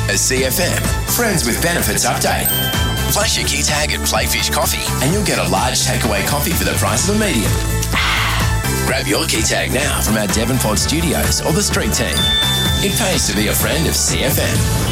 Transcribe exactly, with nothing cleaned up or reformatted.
A C F M Friends with Benefits update. Flash your key tag at Playfish Coffee and you'll get a large takeaway coffee for the price of a medium. Grab your key tag now from our Devonport studios or the street team. It pays to be a friend of C F M.